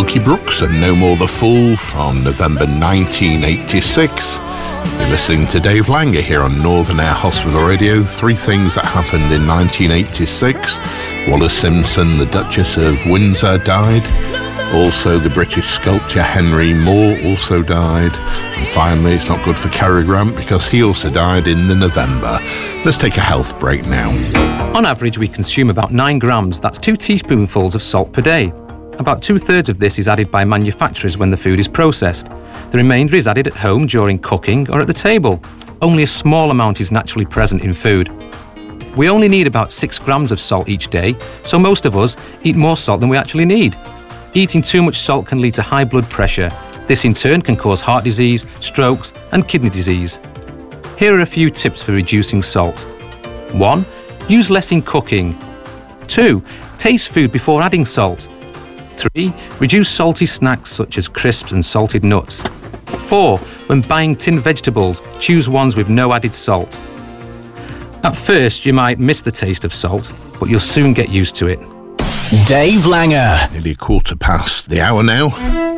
Elkie Brooks and No More The Fool from November 1986. You're listening to Dave Langer here on Northern Air Hospital Radio. Three things that happened in 1986. Wallis Simpson, the Duchess of Windsor, died. Also, the British sculptor Henry Moore also died. And finally, it's not good for Cary Grant because he also died in the November. Let's take a health break now. On average, we consume about 9 grams. That's 2 teaspoonfuls of salt per day. About 2/3 of this is added by manufacturers when the food is processed. The remainder is added at home during cooking or at the table. Only a small amount is naturally present in food. We only need about 6 grams of salt each day, so most of us eat more salt than we actually need. Eating too much salt can lead to high blood pressure. This in turn can cause heart disease, strokes and kidney disease. Here are a few tips for reducing salt. 1. Use less in cooking. 2. Taste food before adding salt. 3. Reduce salty snacks such as crisps and salted nuts. 4. When buying tinned vegetables, choose ones with no added salt. At first, you might miss the taste of salt, but you'll soon get used to it. Dave Langer. Nearly 1/4 past the hour now.